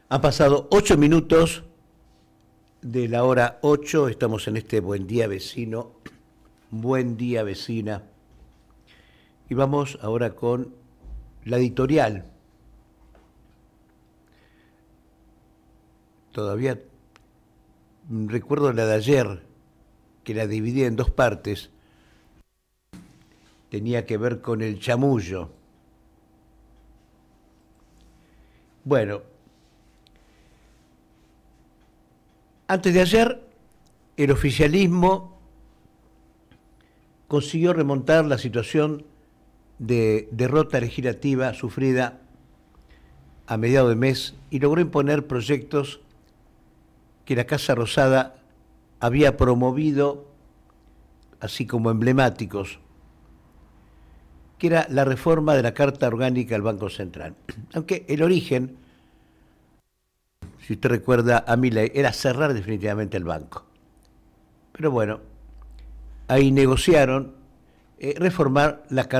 Han pasado 8 minutos de la hora 8. Estamos en este Buen Día Vecino, Buen Día Vecina. Y vamos ahora con la editorial. Todavía recuerdo la de ayer, que la dividí en dos partes. Tenía que ver con el chamullo. Bueno, antes de ayer, el oficialismo consiguió remontar la situación de derrota legislativa sufrida a mediados de mes y logró imponer proyectos que la Casa Rosada había promovido, así como emblemáticos, que era la reforma de la Carta Orgánica del Banco Central. Aunque el origen, si usted recuerda a Milei, era cerrar definitivamente el banco. Pero bueno, ahí negociaron reformar la Carta